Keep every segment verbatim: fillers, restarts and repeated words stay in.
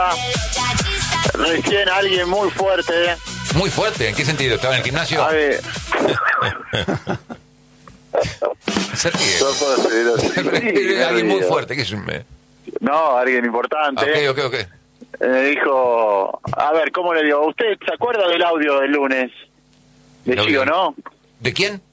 Recién alguien muy fuerte. Muy fuerte, ¿en qué sentido? ¿Estaba en el gimnasio? A ver. Se ríe. No puedo seguir así. Se ríe, alguien muy fuerte, ¿qué es un... No, alguien importante. Ok, ok, ok. Me dijo, a ver, ¿cómo le digo? ¿Usted se acuerda del audio del lunes? De Gio, ¿no? ¿De quién?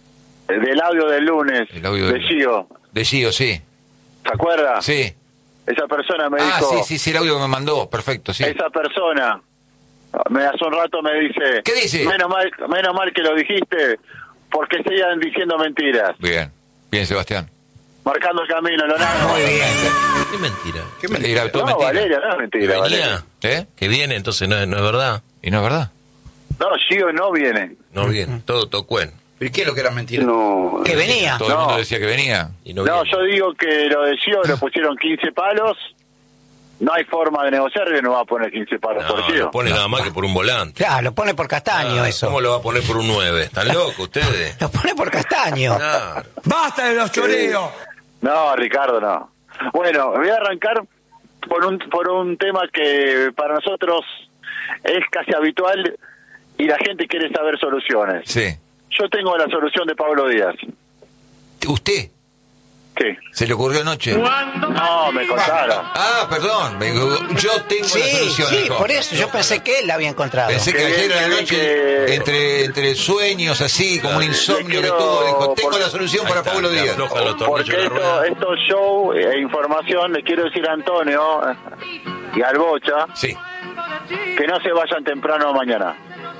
Del audio del lunes. El audio de del... Gio. De Gio, sí. ¿Se acuerda? Sí. Esa persona me ah, dijo... Ah, sí, sí, sí, el audio que me mandó, perfecto, sí. Esa persona, me hace un rato me dice... ¿Qué dice? Menos mal, menos mal que lo dijiste, porque seguían diciendo mentiras. Bien, bien, Sebastián. Marcando el camino, Leonardo. Muy bien. ¿Qué mentira? ¿Qué mentira? No, Todo mentira. Valeria, no es mentira, ¿Que venía? Valeria. ¿Eh? Que viene, entonces no, es- no es verdad. ¿Y no es verdad? No, Gio no viene. No viene, todo tocuen. ¿Pero qué es lo que era mentira? No. Que venía. Todo el No. mundo decía que venía. Y no, No, viene. yo digo que lo de Gio lo pusieron quince palos. No hay forma de negociar y no va a poner quince palos por No, Gio. lo pone nada más que por un volante. Claro, lo pone por Castaño Ah, eso. ¿Cómo lo va a poner por un nueve? ¿Están locos ustedes? Lo pone por Castaño. Claro. ¡Basta de los choreos! No, Ricardo, no. Bueno, voy a arrancar por un, por un tema que para nosotros es casi habitual y la gente quiere saber soluciones. Sí. Yo tengo la solución de Pablo Díaz. ¿Usted? ¿Qué? ¿Se le ocurrió anoche? No, me contaron. Ah, perdón. me- yo tengo Sí, la solución. sí, dijo. por eso. Yo pensé que él la había encontrado. Pensé que Qué ayer bien, a la qué bien noche, que- entre, entre sueños así, como un insomnio que quiero- tuvo, dijo, tengo por- la solución Ahí para está, Pablo le Díaz. afloja los tornillos Porque de la esto, rueda. estos show e información, le quiero decir a Antonio eh, y al Bocha Sí, que no se vayan temprano mañana.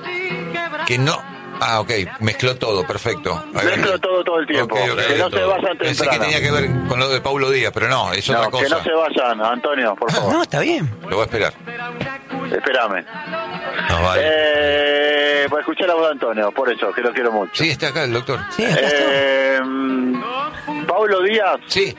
que no... Ah, ok, mezcló todo, perfecto. Ahí va. Mezclo todo todo el tiempo. Ok, ok, que no todo. se vayan Pensé que temprano. tenía que ver con lo de Pablo Díaz, pero no, es otra No, que cosa. no se vayan, Antonio, por favor. No, está bien. Lo voy a esperar. Espérame. No, vale. Eh, pues escuché la voz de Antonio, por eso, que lo quiero mucho. Sí, está acá el doctor. Sí, acá está. Eh, Pablo Díaz, Sí,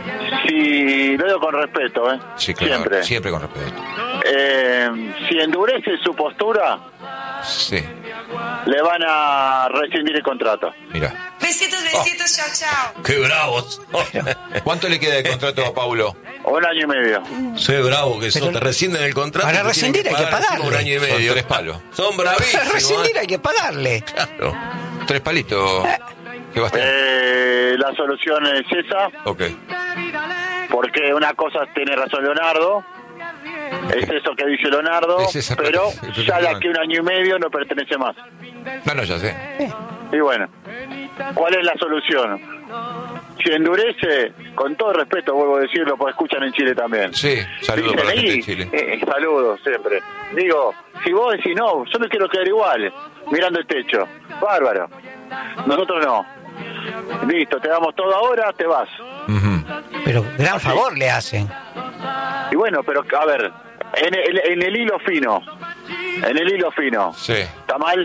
si lo digo con respeto, ¿eh? sí, claro. Siempre. Siempre con respeto. Eh, si endurece su postura, Sí, le van a rescindir el contrato. mira. Besitos, besitos, chao, chao. ¡Qué bravos! ¿Cuánto le queda de contrato a Paulo? Un año y medio. Soy bravo que son, Pero- te rescinden el contrato. Para y te rescindir tienen hay que pagar encima pagarle. un año y Son medio. tres palos. Son bravísimos. Para rescindir ¿eh? hay que pagarle. Claro. Tres palitos, Sebastián. Eh, la solución es esa, Ok. porque una cosa tiene razón Leonardo, es eso que dice Leonardo, Es esa pero parte, ya de aquí a un año y medio no pertenece más. No, no, ya sé. Y bueno, ¿cuál es la solución? Si endurece, con todo respeto vuelvo a decirlo, porque escuchan en Chile también. Sí, saludos para la gente de "Y, Chile. eh, saludos siempre. Digo, si vos decís no, yo me quiero quedar igual, mirando el techo. Bárbaro. Nosotros no. Listo, te damos todo ahora, te vas. Ujú. Pero gran favor le hacen. Y bueno, pero a ver, en el, en el hilo fino, en el hilo fino, Sí. ¿está mal?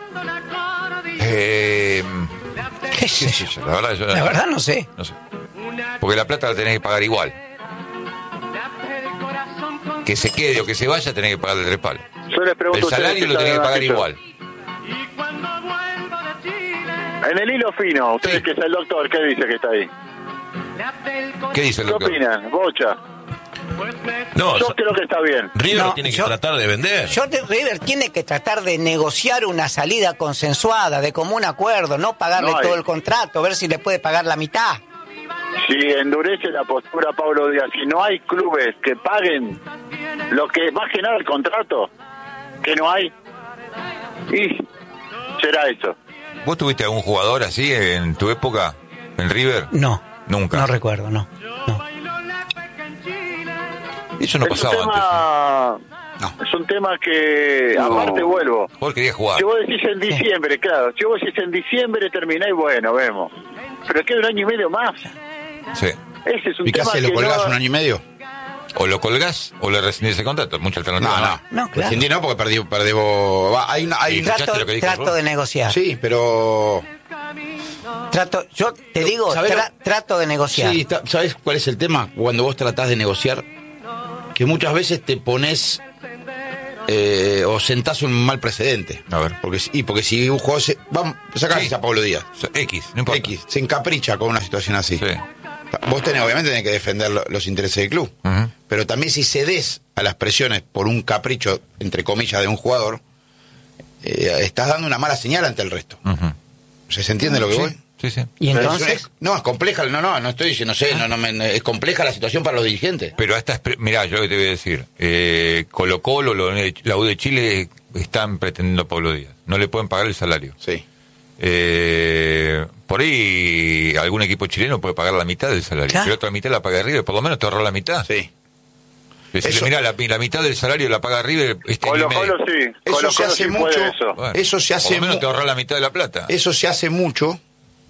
Eh, ¿Qué qué sé sé yo? yo, la verdad, yo La verdad no sé. no sé. Porque la plata la tenés que pagar igual. Que se quede o que se vaya, tenés que pagarle tres palos. Yo les pregunto El a ustedes salario si lo tenés que saben pagar más yo. igual. En el hilo fino, ustedes Sí. que es el doctor, ¿qué dice que está ahí? ¿Qué dice el ¿Qué doctor? opinan? Bocha. No, Yo so- creo que está bien. River No, tiene que yo- tratar de vender. Yo de River tiene que tratar de negociar una salida consensuada, de común acuerdo, no pagarle No hay. todo el contrato, ver si le puede pagar la mitad. Si endurece la postura Pablo Díaz, si no hay clubes que paguen lo que, más que nada el contrato, que no hay, y será eso. ¿Vos tuviste algún jugador así en tu época en River? No. Nunca. No recuerdo, no. no. Eso no es pasaba un tema, antes. es un tema que, aparte vuelvo, Vos querías jugar. si vos decís en diciembre, claro, si vos decís en diciembre termináis, bueno, vemos. Pero queda un año y medio más. Sí. Ese es un ¿Y qué tema haces? ¿Lo que colgás no- un año y medio? O lo colgás o le rescindís el contrato. Mucha alternativa. No, no. No, claro. Rescindí no, porque perdí, perdí va, hay una, hay Sí, una- ¿escuchaste Trato, lo que dijo trato Rubén? de negociar. sí, pero Trato, yo te digo, ¿sabés tra- lo- trato de negociar. sí, está- ¿sabes cuál es el tema? Cuando vos tratás de negociar, que muchas veces te pones eh, o sentás un mal precedente. A ver. Porque, si- y porque si un jugador se... Vamos, sacá Sí. a Pablo Díaz. X, no importa. X, se encapricha con una situación así. Sí. vos tenés, obviamente tenés que defender lo, los intereses del club, Ujú. pero también si cedes a las presiones por un capricho, entre comillas, de un jugador, eh, estás dando una mala señal ante el resto. Ujú. O sea, ¿se entiende lo que Sí, voy? sí, sí. Y Pero entonces, es una- no, es compleja, no, no, no estoy diciendo, no sé, no, no, me- es compleja la situación para los dirigentes. Pero hasta, es pre- mirá, yo lo que te voy a decir, eh, Colo Colo, lo- la U de Chile están pretendiendo a Pablo Díaz, no le pueden pagar el salario. Sí. Eh, por ahí algún equipo chileno puede pagar la mitad del salario, Claro. pero otra mitad la paga River, por lo menos te ahorra la mitad. Sí. Decirle, Eso- mirá, la, la mitad del salario la paga River este año y Colo medio. Colo sí. Eso Colo se Colo hace sí mucho. puede eso. Bueno, Eso se por hace lo menos mu- te ahorra la mitad de la plata. Eso se hace mucho.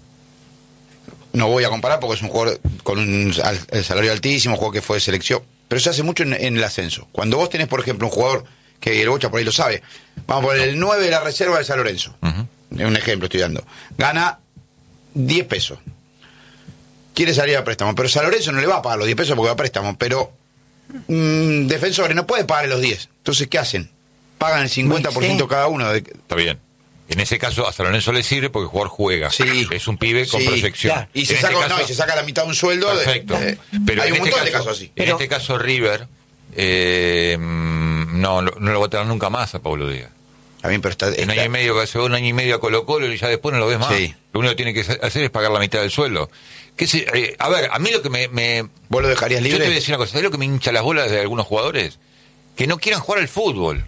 No voy a comparar porque es un jugador con un al- el salario altísimo, un jugador que fue de selección. Pero se hace mucho en, en el ascenso. Cuando vos tenés, por ejemplo, un jugador que el Bocha por ahí lo sabe. Vamos por el nueve de la reserva de San Lorenzo. Ujú. Un ejemplo estoy dando. Gana diez pesos. Quiere salir a préstamo. Pero San Lorenzo no le va a pagar los diez pesos porque va a préstamo. Pero mm, Defensores no puede pagar los diez. Entonces, ¿qué hacen? Pagan el cincuenta por ciento Sí. cada uno. De, Está bien. En ese caso a San Lorenzo le sirve porque el jugador juega. Sí. Es un pibe con Sí, proyección. claro. y, se En saca, este no, caso- y se saca la mitad de un sueldo. de- Perfecto. de- Pero hay en un este montón de caso, casos así. En Pero- este caso River eh, mm, no, no, no lo va a tener nunca más a Pablo Díaz. También, pero está, Un está- año y medio que hace un año y medio a Colo Colo y ya después no lo ves más. Sí. Lo único que tiene que hacer es pagar la mitad del sueldo. ¿Qué se- eh, a ver, a mí lo que me, me ¿Vos lo dejarías yo te voy a libre? decir una cosa, ¿sabes lo que me hincha las bolas de algunos jugadores? Que no quieran jugar al fútbol.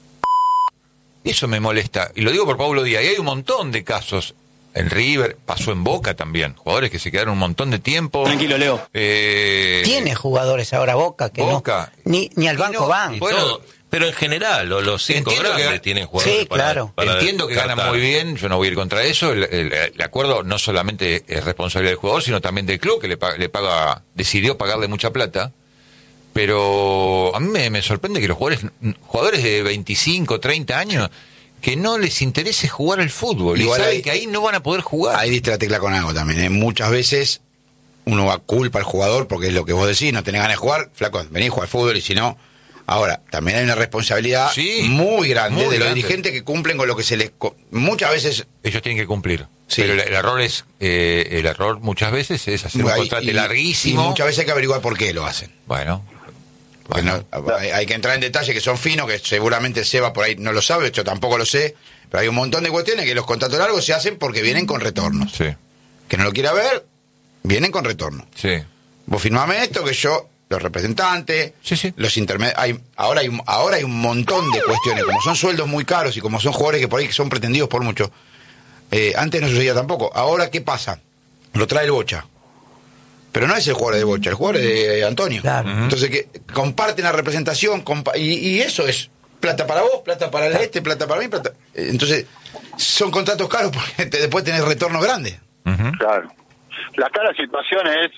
Eso me molesta. Y lo digo por Pablo Díaz. Y hay un montón de casos. En River, pasó en Boca también. Jugadores que se quedaron un montón de tiempo. Tranquilo, Leo. Eh, tiene jugadores ahora Boca que Boca. no, ni, ni al Y banco no, van. y Bueno, Bueno, pero en general, lo- los cinco entiendo grandes que- tienen jugadores Sí, para, claro. para Entiendo que ganan descartar. muy bien, yo no voy a ir contra eso. El, el- el acuerdo no solamente es responsabilidad del jugador, sino también del club, que le, pa- le paga, decidió pagarle mucha plata. Pero a mí me, me sorprende que los jugadores, jugadores de veinticinco, treinta años, que no les interese jugar al fútbol. Igual y saben ahí- que ahí no van a poder jugar. Ahí diste la tecla con algo también. ¿eh? Muchas veces uno va culpa al jugador porque es lo que vos decís, no tenés ganas de jugar, flaco, vení a jugar al fútbol y si no... Ahora, también hay una responsabilidad Sí, muy grande muy de los grande. dirigentes que cumplen con lo que se les... co- Muchas veces... Ellos tienen que cumplir. Sí. Pero el, el error es, eh, el error muchas veces es hacer un hay- contrato y- larguísimo. y muchas veces hay que averiguar por qué lo hacen. Bueno. Porque Bueno. no- hay, hay que entrar en detalles que son finos, que seguramente Seba por ahí no lo sabe, yo tampoco lo sé, pero hay un montón de cuestiones que los contratos largos se hacen porque vienen con retornos. Sí, Que no lo quiera ver, vienen con retorno. sí. Vos firmame esto, que yo, los representantes, Sí, sí. los intermedios, hay, ahora, hay, un- ahora hay un montón de cuestiones, como son sueldos muy caros y como son jugadores que por ahí son pretendidos por mucho. Eh, antes no sucedía tampoco. Ahora, ¿qué pasa? Lo trae el Bocha. Pero no es el jugador de Bocha, el jugador es de Antonio. Claro. Entonces, que comparten la representación, compa- y, y eso es plata para vos, plata para el este, plata para mí, plata. eh, Entonces, son contratos caros porque te- después tenés retornos grandes. Ujú. Claro. La cara situación es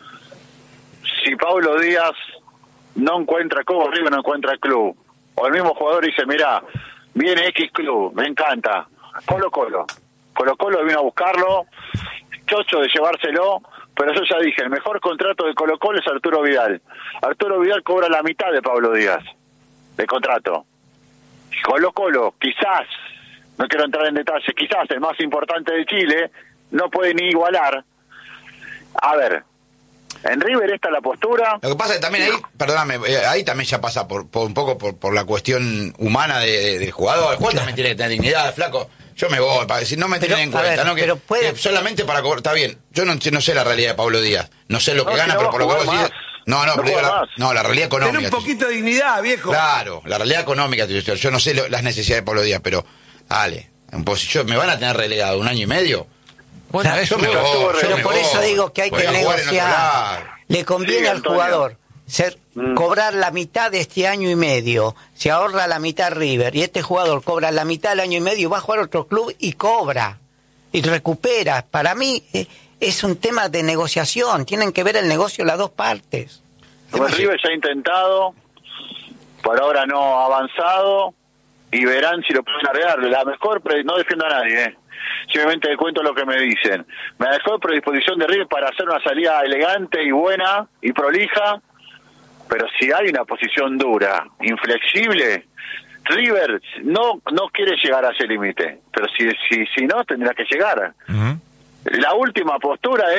si Pablo Díaz no encuentra club, River no encuentra club, o el mismo jugador dice, mirá, viene X club, me encanta, Colo Colo, Colo Colo vino a buscarlo, chocho de llevárselo, pero yo ya dije, el mejor contrato de Colo Colo es Arturo Vidal. Arturo Vidal cobra la mitad de Pablo Díaz, de contrato. Colo Colo, quizás, no quiero entrar en detalles, quizás el más importante de Chile, no puede ni igualar. A ver, en River esta es la postura. Lo que pasa es que también ahí, perdóname, eh, ahí también ya pasa por, por un poco por, por la cuestión humana de, de- del jugador. El jugador también tiene que tener dignidad, flaco. Yo me voy, para decir, no me Pero, tienen en a cuenta, ver, ¿no? Que, pero puede- que solamente para cobrar, está bien. Yo no, no sé la realidad de Pablo Díaz, no sé lo que No, gana, si no pero va por a lo que vos jugar decís. más. No, no, No pero digo juega la, más. no, la realidad económica. Ten un poquito de dignidad, viejo. Claro, la realidad económica, yo, yo no sé lo- las necesidades de Pablo Díaz, pero dale, un poco, si yo, me van a tener relegado un año y medio. Bueno, Claro, eso yo me me voy, va- yo Pero me por voy. eso digo que hay Voy que a jugar en otro negociar. lado. Le conviene Sí, al Antonio. jugador ser Mm. cobrar la mitad de este año y medio, se ahorra la mitad River y este jugador cobra la mitad del año y medio, va a jugar a otro club y cobra y recupera. Para mí eh, es un tema de negociación, tienen que ver el negocio las dos partes. Como el River ya ha intentado, por ahora no ha avanzado, y verán si lo pueden arreglar. La mejor, pre- no defiendo a nadie, eh. Simplemente cuento lo que me dicen. La mejor predisposición de River para hacer una salida elegante y buena y prolija, pero si hay una posición dura, inflexible, River no no quiere llegar a ese límite, pero si, si, si no, tendrá que llegar. Ujú. La última postura es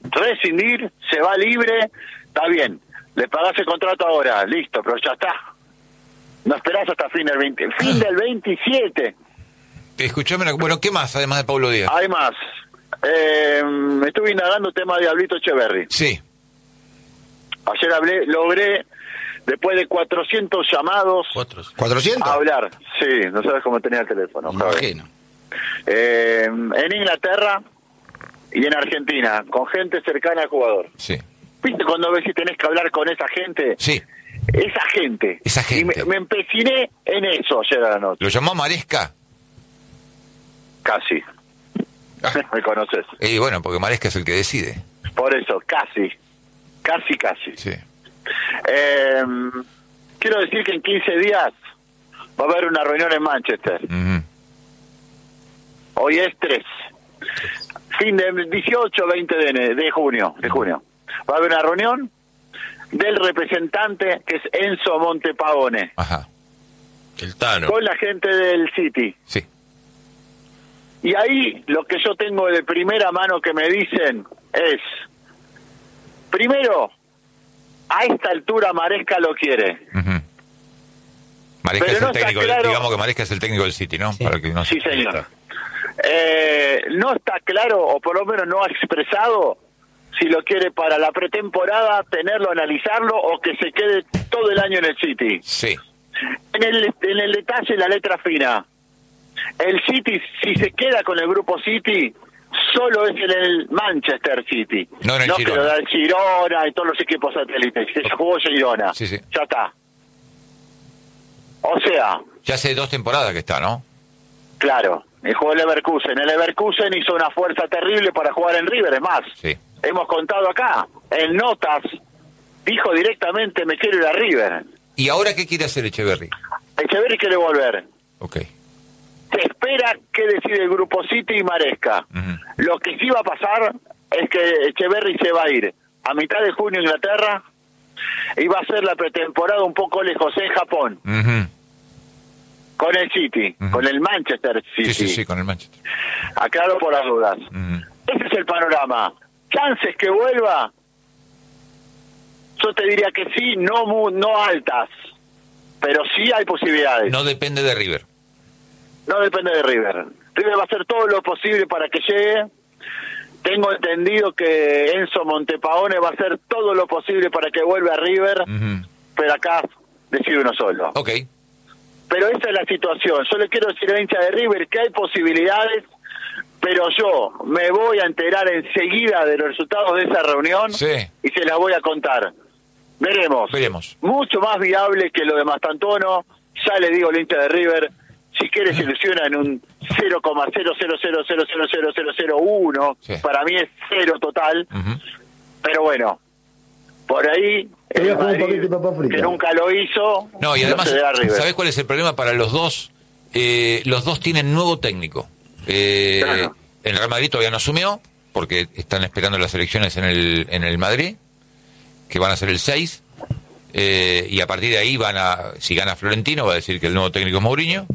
rescindir, se va libre, está bien, le pagás el contrato ahora, listo, pero ya está. No esperás hasta fin del veinte, fin del veintisiete. Escuchame, bueno, ¿qué más además de Paulo Díaz? Además, eh, estuve indagando el tema de Diablito Echeverri. Sí. Ayer hablé, logré, después de cuatrocientos llamados, ¿cuatrocientos? a hablar. Sí, no sabes cómo tenía el teléfono. Me imagino. Eh, en Inglaterra y en Argentina, con gente cercana al jugador. Sí. ¿Viste cuando ves si tenés que hablar con esa gente? Sí. Esa gente. Esa gente. Y me, me empeciné en eso ayer a la noche. ¿Lo llamó Maresca? Casi. Ah. ¿Me conoces? Y bueno, porque Maresca es el que decide. Por eso, casi. Casi, casi. Sí. Eh, quiero decir que en quince días va a haber una reunión en Manchester. Uh-huh. Hoy es tres. Fin de dieciocho, veinte de, de junio, de junio. Va a haber una reunión del representante, que es Enzo Montepagone. Ajá. El Tano. Con la gente del City. Sí. Y ahí lo que yo tengo de primera mano que me dicen es, primero, a esta altura Maresca lo quiere. Uh-huh. Maresca Pero es el no está técnico, claro- digamos que Maresca es el técnico del City, ¿no? Sí. Para que no Sí, se- señor. Eh, no está claro, o por lo menos no ha expresado, si lo quiere para la pretemporada, tenerlo, analizarlo, o que se quede todo el año en el City. Sí. En el, en el detalle, la letra fina. El City, si se queda con el grupo City, solo es en el Manchester City. No en el no Girona. que lo da el Girona y todos los equipos satélites. Que se jugó Girona. Sí, sí. Ya está. O sea, Ya hace dos temporadas que está, ¿no? claro, y jugó el Leverkusen. El Leverkusen hizo una fuerza terrible para jugar en River. Es más, Sí. hemos contado acá, en notas, dijo directamente, me quiero ir a River. ¿Y ahora qué quiere hacer Echeverri? Echeverri quiere volver. Ok. Se espera que decide el grupo City y Maresca. Ujú. Lo que sí va a pasar es que Echeverri se va a ir a mitad de junio a Inglaterra y va a hacer la pretemporada un poco lejos en Japón, Ujú. con el City, Ujú. con el Manchester City. Sí, sí, sí, con el Manchester. Aclaro por las dudas. Ujú. Ese es el panorama. Chances que vuelva, yo te diría que sí, no mu- no altas, pero sí hay posibilidades. No depende de River. No depende de River. River va a hacer todo lo posible para que llegue. Tengo entendido que Enzo Montepagone va a hacer todo lo posible para que vuelva a River, Ujú. pero acá decide uno solo. Ok. Pero esa es la situación. Yo le quiero decir a la hincha de River que hay posibilidades, pero yo me voy a enterar enseguida de los resultados de esa reunión Sí. y se las voy a contar. Veremos. Veremos. Mucho más viable que lo de Mastantuono. Ya le digo al hincha de River, si quiere se ilusiona en un cero coma cero cero cero cero cero cero cero cero uno. Sí. Para mí es cero total. Ujú. Pero bueno, por ahí voy a el jugar un Madrid, paquete de papas fritas. que nunca lo hizo, No, y lo además, cederá a River. ¿sabés cuál es el problema para los dos? Eh, los dos tienen nuevo técnico. Eh, Claro. El Real Madrid todavía no asumió, porque están esperando las elecciones en el, en el Madrid, que van a ser el seis. Eh, y a partir de ahí van a, si gana Florentino, va a decir que el nuevo técnico es Mourinho.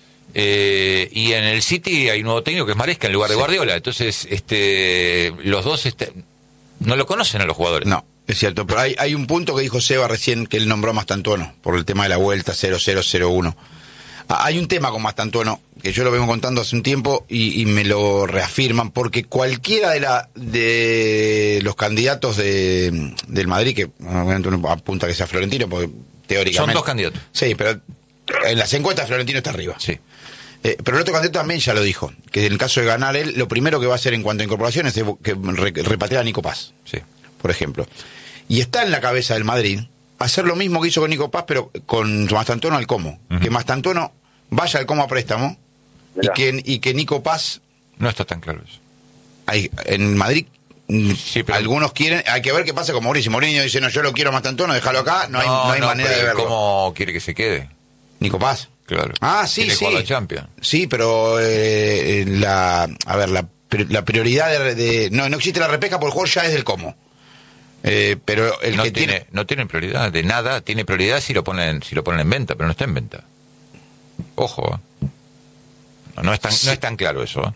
Eh, y en el City hay un nuevo técnico que es Maresca en lugar de Guardiola. Entonces, este, los dos este, no lo conocen a los jugadores. No, es cierto, pero hay, hay un punto que dijo Seba recién que él nombró a Mastantuono por el tema de la vuelta cero cero cero uno. Ah, hay un tema con Mastantuono que yo lo vengo contando hace un tiempo y, y me lo reafirman, porque cualquiera de la de los candidatos de, del Madrid, que obviamente uno apunta que sea Florentino, porque teóricamente... Son dos candidatos. Sí, pero en las encuestas Florentino está arriba. Sí. Eh, pero el otro candidato también ya lo dijo, que en el caso de ganar él, lo primero que va a hacer en cuanto a incorporaciones es que re- repatriar a Nico Paz, Sí. por ejemplo. Y está en la cabeza del Madrid hacer lo mismo que hizo con Nico Paz, pero con Mastantuono al Como. Ujú. Que Mastantuono vaya al Como a préstamo y Mirá. que, y que Nico Paz, No está tan claro eso. hay, en Madrid, mm, Sí, pero- algunos quieren, hay que ver qué pasa con Mauricio. Mourinho dice, no, yo lo quiero a Mastantuono, déjalo acá, no hay, no hay manera pero de verlo. ¿cómo quiere que se quede? Nico Paz. Claro. Ah, sí, Tiene sí. jugado a Champions. Sí, pero eh, la, a ver, la, la prioridad de, de- no, no existe la repesca porque el jugador ya es del Como. Eh, pero el no que tiene, tiene, no tiene prioridad de nada, tiene prioridad si lo ponen, si lo ponen en venta, pero no está en venta. Ojo, ¿eh? no, no es tan, no es tan claro eso. ¿eh?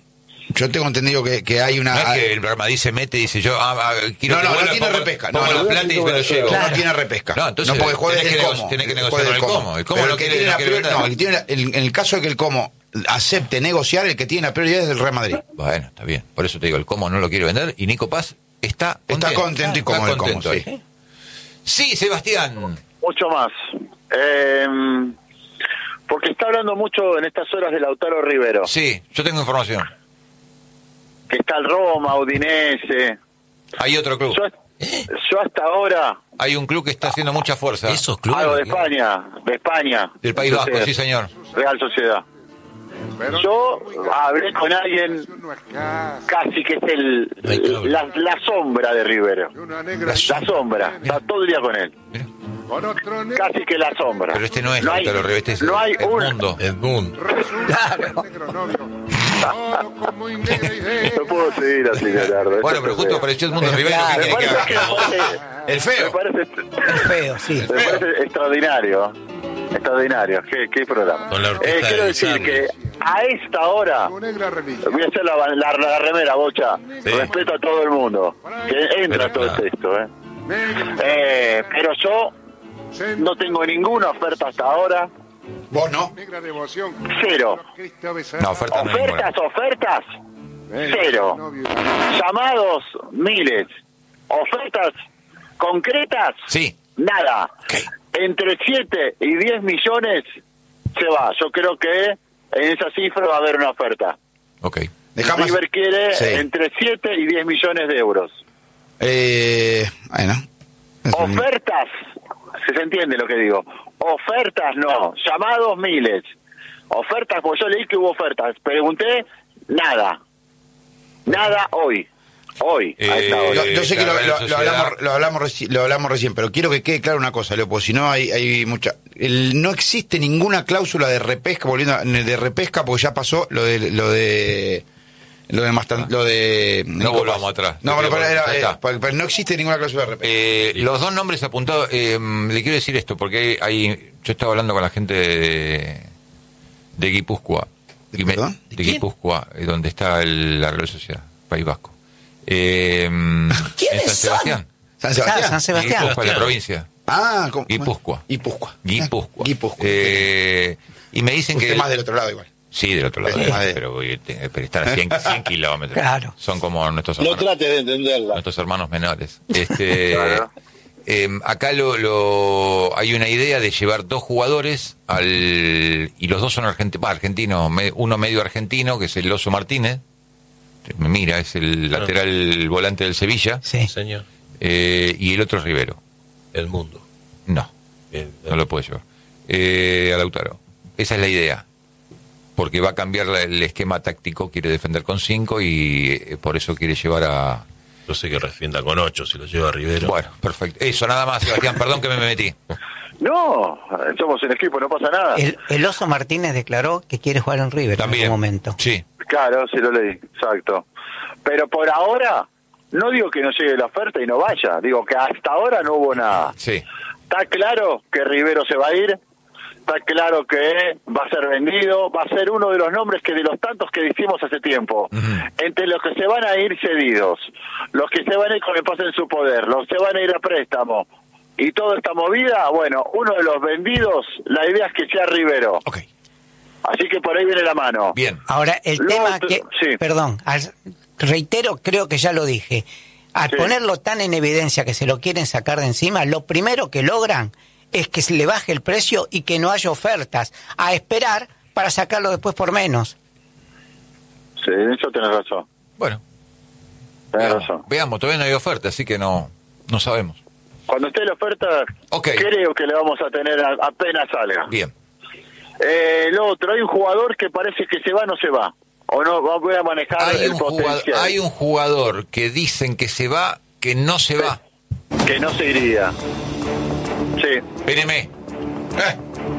Yo tengo entendido que, que hay una... No es que el Real Madrid se mete y dice yo, ah, ah, quiero No, que no, vuelva, no tiene pongo- repesca. pongo No, la no, plata y me lo llevo. No tiene repesca. No, entonces no porque juegue tenés desde que el nego- Como. tenés que Juegue negociar del con el Como. El Como Pero no el que quiere- tiene no la quiere prior- vender. no, el que tiene la- el- en el caso de que el Como acepte negociar, el que tiene la prioridad es el Real Madrid. Bueno, está bien. Por eso te digo, el Como no lo quiere vender y Nico Paz está contento. Está contento y cómodo el Como, contento sí. ahí. Sí, Sebastián. Mucho más. Eh, porque está hablando mucho en estas horas de Lautaro Rivero. Sí, yo tengo información. Que está el Roma, Udinese. Hay otro club. Yo, yo hasta ahora, Hay un club que está haciendo mucha fuerza. Esos clubes. algo de España, de España. Del País Vasco, Sociedad, sí, señor. Real Sociedad. Yo hablé con alguien casi que es el la, la sombra de Rivero. La sombra. Está todo el día con él. Mira. Casi que la sombra. Pero este no es no hay, Lautaro Rivero, este es no hay el un, mundo. Edmund. Claro. No puedo seguir así, Leonardo. Bueno, Esto pero es justo feo. apareció el mundo Rivero. Claro. ¿Qué Me quiere que parece, haga? que me parece- El feo. me parece, Es feo, sí. me parece extraordinario. Extraordinario. ¿Qué, qué programa? Con la Eh, orquesta quiero de decir Sarri. que a esta hora voy a hacer la, la, la remera, Bocha. Sí. Respeto a todo el mundo. Que entra Pero todo claro. el texto, ¿eh? Eh, pero yo no tengo ninguna oferta hasta ahora. Vos no. Cero. No, oferta no hay ninguna. Ofertas, ofertas. Cero. Llamados, miles. Ofertas concretas, Sí. nada. Ok. Entre siete y diez millones se va. Yo creo que en esa cifra va a haber una oferta. Ok. Dejamos. River quiere Sí. entre siete y diez millones de euros. Eh, bueno. Es un- Ofertas, si se entiende lo que digo. Ofertas no. Llamados, miles. Ofertas, pues yo leí que hubo ofertas. Pregunté, nada. Nada hoy. Hoy, a Eh, esta hora. Yo, yo sé que la lo, Real lo- lo Sociedad- hablamos, lo, hablamos reci- lo hablamos recién, pero quiero que quede claro una cosa, Leo, porque si no hay, hay mucha... el- no existe ninguna cláusula de repesca, volviendo a- de repesca, porque ya pasó lo de... Lo de lo de, Mastan- lo de No volvamos atrás. No, pero, pero era, Ya eh, está. pero- pero no existe ninguna cláusula de repesca. Eh, los dos nombres apuntados, eh, le quiero decir esto, porque hay, hay- yo estaba hablando con la gente de, de Guipúzcoa, ¿De y me- perdón? de ¿De quién? Guipúzcoa, eh, donde está el- la Real Sociedad, País Vasco. Eh, ¿Quiénes en San Sebastián. San Ah, Sebastián. San Sebastián. Guipúzcoa, la provincia. Ah, ¿cómo? Guipúzcoa. Guipúzcoa. Guipúzcoa. Guipúzcoa. Eh, y me dicen Usted que... más del otro lado igual. Sí, del otro lado, Sí. eh, pero, eh, te- pero están a cien, cien kilómetros. Claro. Son como nuestros No hermanos, trate de entenderla. nuestros hermanos menores. Este, Claro. eh, acá lo, lo, hay una idea de llevar dos jugadores al y los dos son argentinos, argentinos, me- uno medio argentino, que es el Oso Martínez. Mira, es el lateral volante del Sevilla. Sí. Señor. eh, y el otro es Rivero. El mundo. No, Bien. no lo puede llevar. Eh, a Lautaro. Esa es la idea. Porque va a cambiar la- el esquema táctico, quiere defender con cinco y eh, por eso quiere llevar a... Yo sé que refienda con ocho si lo lleva a Rivero. Bueno, perfecto. Eso, nada más, Sebastián, perdón que me metí. No, somos en equipo, no pasa nada. El, el Oso Martínez declaró que quiere jugar en River También. en algún momento. Sí. Claro, sí lo leí, exacto. Pero por ahora, no digo que no llegue la oferta y no vaya, digo que hasta ahora no hubo nada. Sí. Está claro que Rivero se va a ir, está claro que va a ser vendido, va a ser uno de los nombres que de los tantos que dijimos hace tiempo. Ujú. Entre los que se van a ir cedidos, los que se van a ir con el pase en su poder, los que se van a ir a préstamo y toda esta movida, bueno, uno de los vendidos, la idea es que sea Rivero. Ok. Así que por ahí viene la mano. Bien. Ahora, el Lo tema otro- que... sí. Perdón, al- reitero, creo que ya lo dije. Al Sí. ponerlo tan en evidencia que se lo quieren sacar de encima, lo primero que logran es que se le baje el precio y que no haya ofertas. A esperar para sacarlo después por menos. Sí, eso tenés razón. Bueno, Tenés veamos, razón. veamos, todavía no hay oferta, así que no, no sabemos. Cuando esté la oferta, Ok. creo que le vamos a tener a- apenas salga. Bien. Eh, el otro, hay un jugador que parece que se va, no se va. O no, voy a manejar Hay el un, jugador, potencial. hay un jugador que dicen que se va, que no se va. Que no se iría. Sí. Espéreme. Eh.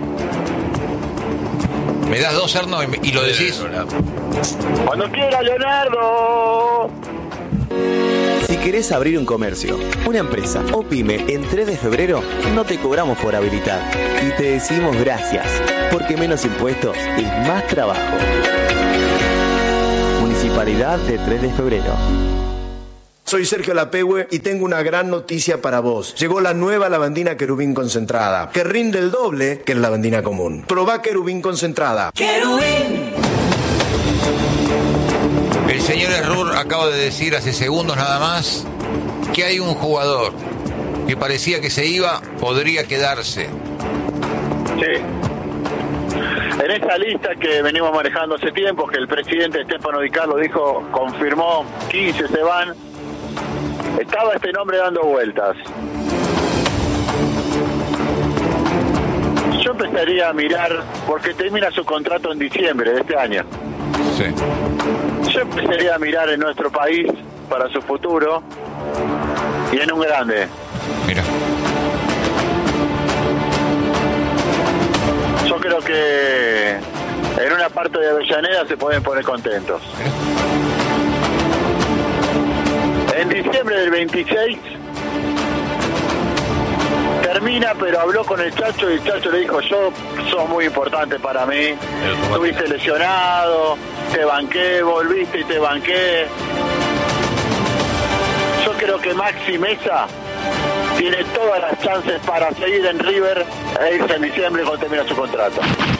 Me das dos, Arno, y, me- y lo decís. Cuando quiera, Leonardo. Si querés abrir un comercio, una empresa o pyme en tres de febrero, no te cobramos por habilitar y te decimos gracias, porque menos impuestos es más trabajo. Municipalidad Municipalidad de tres de febrero. Soy Sergio Lapehue y tengo una gran noticia para vos. Llegó la nueva lavandina Querubín concentrada, que rinde el doble que la lavandina común. Probá Querubín concentrada. Querubín. El señor Errur acaba de decir hace segundos nada más que hay un jugador que parecía que se iba, podría quedarse. Sí. En esa lista que venimos manejando hace tiempo, que el presidente Stefano Di Carlo dijo, confirmó, quince se van, estaba este nombre dando vueltas. Yo empezaría a mirar, porque termina su contrato en diciembre de este año. Sí. Yo empezaría a mirar en nuestro país para su futuro y en un grande. Mira. Yo creo que en una parte de Avellaneda se pueden poner contentos. En diciembre del veintiséis termina, pero habló con el Chacho y el Chacho le dijo, yo sos muy importante para mí, estuviste lesionado, te banqué, volviste y te banqué. Yo creo que Maxi Mesa tiene todas las chances para seguir en River e irse en diciembre cuando termina su contrato.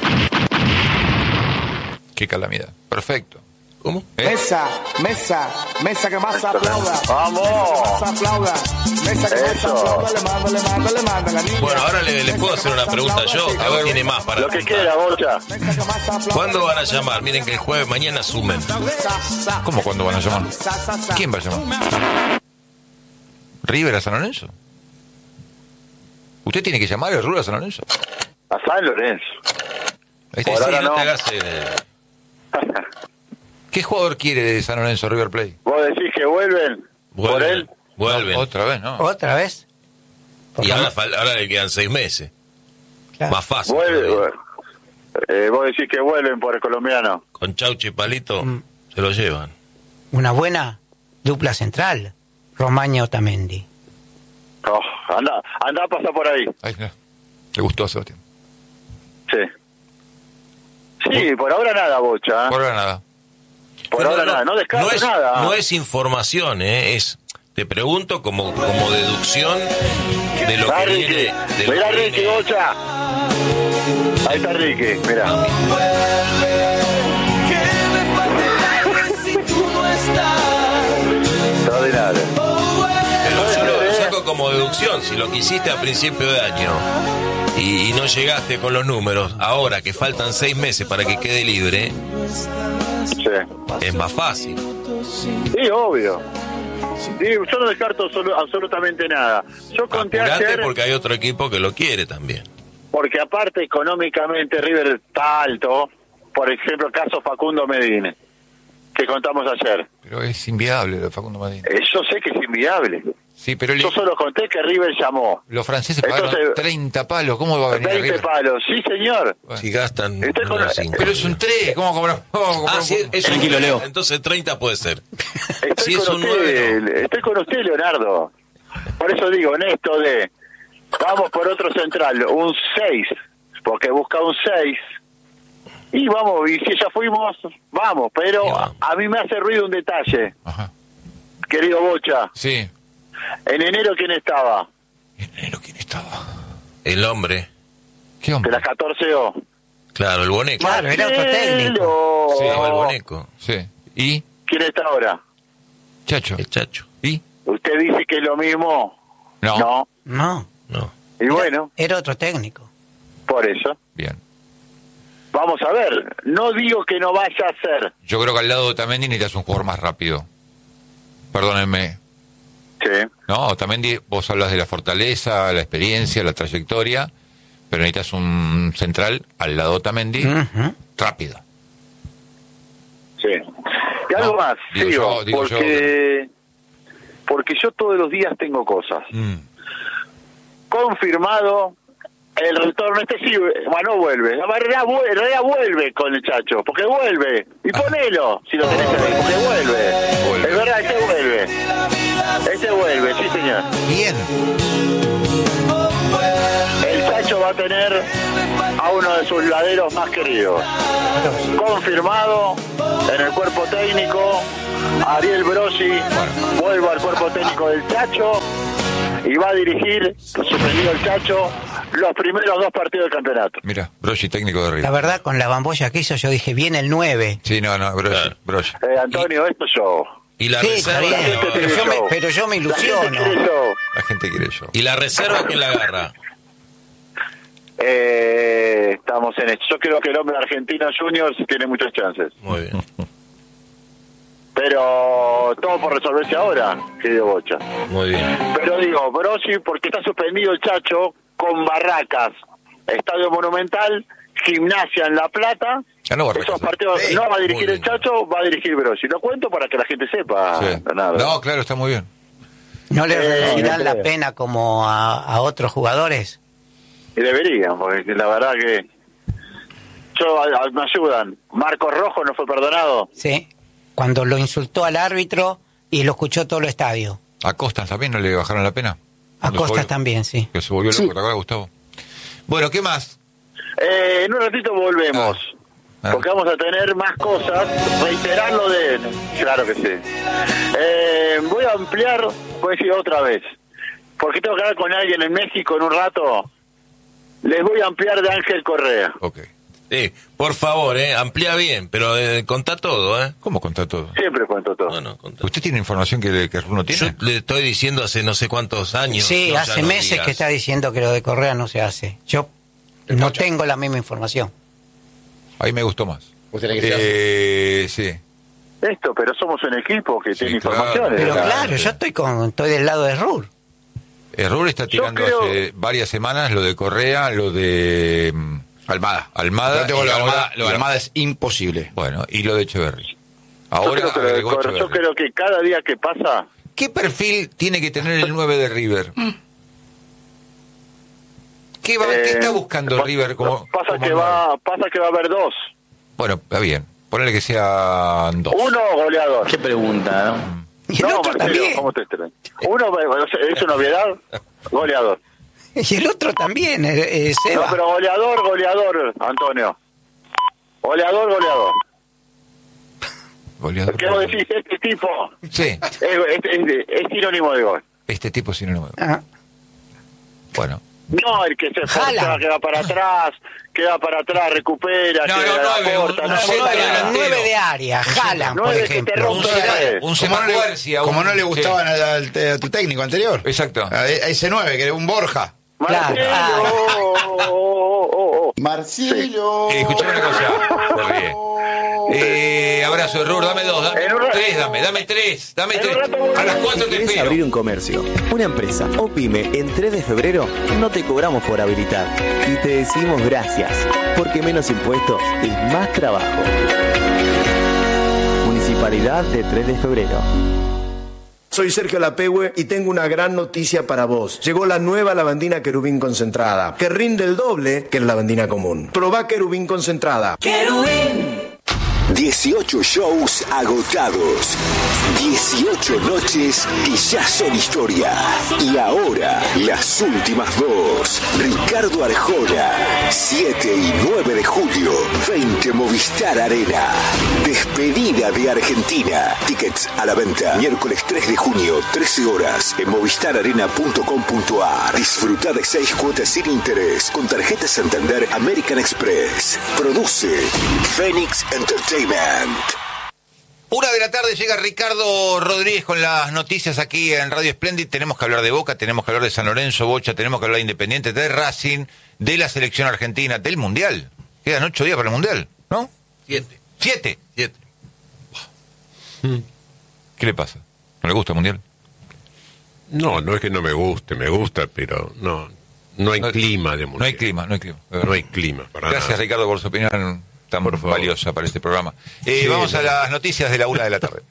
Qué calamidad. Perfecto. ¿Cómo? ¿Eh? Mesa, mesa, mesa que más aplauda. ¡Vamos! Más aplauda. Mesa que más Eso. aplauda. Le manda, le manda, le manda. La niña. Bueno, ahora le- les puedo hacer una pregunta yo. A ver, tiene más para Lo que preguntar. quiera, Bocha. Mesa que más aplauda. ¿Cuándo van a llamar? Miren que el jueves mañana asumen. ¿Cómo cuándo van a llamar? ¿Quién va a llamar? ¿River a San Lorenzo? ¿Usted tiene que llamar el Errur a San Lorenzo? A San Lorenzo. Ahí Sí, está. Por sí, ahora no no. te hagas el... ¿Qué jugador quiere de San Lorenzo River Plate? ¿Vos decís que vuelven por Vuelven, él? vuelven. No, otra vez, ¿no? ¿Otra vez? Y ahora, fal- ahora le quedan seis meses. Claro. Más fácil. Vuelve, todavía. eh, vos decís que vuelven por el colombiano. Con Chauchi y Palito Mm. se lo llevan. Una buena dupla central. Romaña Otamendi. Oh, anda, anda a pasar por ahí. Ay, no. Le gustó a Sebastián. Sí. Sí, por ahora nada, Bocha. ¿eh? Por ahora nada. Por Pero ahora nada, no descarto no es, nada. No es información, ¿eh? Es, te pregunto como, como deducción de lo Va que Ricky, viene. De lo mirá que Ricky, viene. Bocha. Ahí está Ricky, mirá. Extraordinario. Pero yo lo, lo saco como deducción. Si lo que hiciste a principio de año y, y no llegaste con los números, ahora que faltan seis meses para que quede libre, Sí. es más fácil. Sí, obvio. Sí, yo no descarto absolu- absolutamente nada. Yo conté Apurate ayer, porque hay otro equipo que lo quiere también. porque aparte económicamente River está alto, por ejemplo el caso Facundo Medina, que contamos ayer. Pero es inviable lo de Facundo Medina. Eh, yo sé que es inviable. Sí, pero Yo le- solo conté que River llamó. los franceses pagaron Entonces, treinta palos. ¿Cómo va a venir veinte River? palos, sí señor. Bueno. Si gastan Estoy con- unos cinco. Pero es un tres. ¿Cómo cobramos? Ah, sí, es un Tranquilo, Leo. Entonces treinta puede ser. Estoy, Si es con un usted, nueve, estoy con usted, Leonardo. Por eso digo, en esto de vamos por otro central, un seis, porque busca un seis. Y vamos, y si ya fuimos, vamos. Pero Y vamos. a mí me hace ruido un detalle, Ajá. querido Bocha. Sí. En enero, ¿quién estaba? En enero, ¿quién estaba? El hombre, ¿Qué De hombre? las catorce O. claro, el boneco. Claro, era otro técnico. Sí, Estaba el boneco, Sí. ¿Y? ¿Quién está ahora? Chacho. el chacho. ¿Y? ¿Usted dice que es lo mismo? No. No. No. No. Y bueno, Era otro técnico. por eso. Bien. Vamos a ver. No digo que no vaya a ser. Yo creo que al lado de Otamendi necesitas un jugador más rápido. Perdónenme. Sí. No, Otamendi, vos hablas de la fortaleza, la experiencia, la trayectoria, pero necesitas un central al lado de Otamendi Ujú. rápido. Sí. Y algo No, más, digo sigo, yo, digo porque, porque yo todos los días tengo cosas. Mm. Confirmado el retorno, este sí, bueno, vuelve. La Herrera vuelve, Herrera vuelve con el Chacho, porque vuelve. Y ponelo, si lo tenés ahí, porque vuelve. Vuelve. Es verdad, este vuelve. Este vuelve, sí señor. Bien. El Chacho va a tener a uno de sus laderos más queridos. Confirmado en el cuerpo técnico, Ariel Brosi, Bueno. vuelve al cuerpo técnico del Chacho y va a dirigir, suspendido el Chacho, los primeros dos partidos del campeonato. Mira, Brochi, técnico de La River. verdad, con la bamboya que hizo, yo dije, viene el nueve. Sí, no, no, Brochi, Claro. Brochi. Eh, Antonio, esto es yo. Y la Sí, está reserva. bien, gente pero quiere yo me, show. pero yo me La gente ilusiono. quiere show. La gente quiere yo. Y la reserva, ¿quién la agarra? Eh, estamos en esto. Yo creo que el hombre argentino Juniors tiene muchas chances. Muy bien. Pero todo por resolverse ahora, querido Bocha. Muy bien. Pero digo, Brosi, porque está suspendido el Chacho con Barracas, Estadio Monumental, Gimnasia en La Plata. Ah, no, Barracas. Esos partidos Sí, no va a dirigir muy el bien. Chacho, va a dirigir Brosi. Lo cuento para que la gente sepa. Sí. Nada. No, claro, está muy bien. ¿No le Eh, reducirán no la creo. pena como a, a otros jugadores? Y deberían, porque la verdad que yo a- a- me ayudan. Marcos Rojo no fue perdonado. Sí. Cuando lo insultó al árbitro y lo escuchó todo el estadio. A Costas también no le bajaron la pena. A Cuando se Costas volvió- también, sí. Que se volvió loco, ¿te acuerdas, Gustavo? Bueno, ¿qué más? Eh, en un ratito volvemos. Ah. Porque vamos a tener más cosas, reiterar lo de... Claro que sí. Eh, voy a ampliar, voy a decir otra vez, porque tengo que hablar con alguien en México en un rato. Les voy a ampliar de Ángel Correa. Ok. Sí, por favor, eh, amplía bien, pero eh, contá todo, ¿eh? ¿Cómo contá todo? Siempre cuento todo. Bueno, contá. ¿Usted tiene información que, que Runo Yo tiene? le estoy diciendo hace no sé cuántos años. Sí, no, ya hace no meses digas. que está diciendo que lo de Correa no se hace. Yo no tengo la misma información. Ahí me gustó más. ¿Usted le quiere Eh, sí. Esto, pero somos un equipo que Sí, tiene claro. informaciones. Pero Claro, claro, sí. yo estoy con estoy del lado de Rur. Error está tirando creo- hace varias semanas lo de Correa, lo de mm, Almada. Almada. Yo tengo y lo de ahora- Almada, lo de Almada es imposible. Bueno, y lo de Echeverry. Yo Ahora creo, que lo de agregó Correa- yo Echeverry. creo que cada día que pasa, ¿Qué perfil tiene que tener el nueve de River? ¿Qué, va, ¿qué eh, está buscando pa- River como, pasa como que nueve? va pasa que va a haber dos. Bueno, está bien. Ponele que sean dos. Uno goleador. Qué pregunta, ¿no? Y el no, otro Marcelo, también. ¿cómo te extraño? Uno es una novedad, goleador. Y el otro también, eh, eh, Seba. No, pero goleador, goleador, Antonio. Goleador, goleador. Goleador. ¿Qué vos decís? Este tipo Sí, es, es- es- es sinónimo de gol. este tipo sí no lo Ah, Bueno. No, el que se Jala. esfuerza, que va para atrás, que va para atrás, recupera, No, que no, la nueve, corta, un- no, un no, centro no, delantero. no. nueve de área, Jalan, por Nueve que te ejemplo. rompe Un, la red. un Como no, le, Semacuercia, como un- no le sí. gustaban al, al- a tu técnico anterior. Exacto. A, a ese nueve, que era un Borja. Claro. Marcelo, Ah. oh, oh, oh, oh, oh. Marcelo. Eh, escuchame una cosa. Se ríe. Eh, abrazo, Error, dame dos, dame En un rato- tres, dame, dame tres, dame En tres. un rato volvemos. A las Si cuatro te querés espero. abrir un comercio, una empresa o pyme en tres de febrero, no te cobramos por habilitar. Y te decimos gracias, porque menos impuestos es más trabajo. Municipalidad de tres de febrero. Soy Sergio Lapehue y tengo una gran noticia para vos. Llegó la nueva lavandina querubín concentrada, que rinde el doble que la lavandina común. Probá querubín concentrada. dieciocho shows agotados, dieciocho noches que ya son historia. Y ahora, las últimas dos. Ricardo Arjona, siete y nueve de julio, veinte Movistar Arena. Despedida de Argentina. Tickets a la venta. Miércoles tres de junio, trece horas, en movistar arena punto com punto a r. Disfruta de seis cuotas sin interés con tarjeta Santander American Express. Produce Phoenix Entertainment. Una de la tarde llega Ricardo Rodríguez con las noticias aquí en Radio Splendid. Tenemos que hablar de Boca, tenemos que hablar de San Lorenzo, Bocha, tenemos que hablar de Independiente, de Racing, de la selección argentina, del Mundial. Quedan ocho días para el Mundial, ¿no? Siete. Siete. Siete. ¿Qué le pasa? ¿No le gusta el Mundial? No, no es que no me guste, me gusta, pero no, no hay No- clima de mundial. No hay clima, no hay clima. No hay clima para Gracias, nada. Ricardo, por su opinión tan Por favor. valiosa para este programa. Eh, Sí, vamos a no. las noticias de la una de la tarde.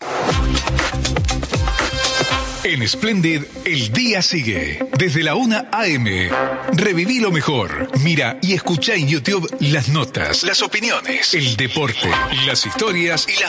En Splendid, el día sigue. Desde la una a eme. Reviví lo mejor. Mira y escucha en YouTube las notas, las opiniones, el deporte, las historias y las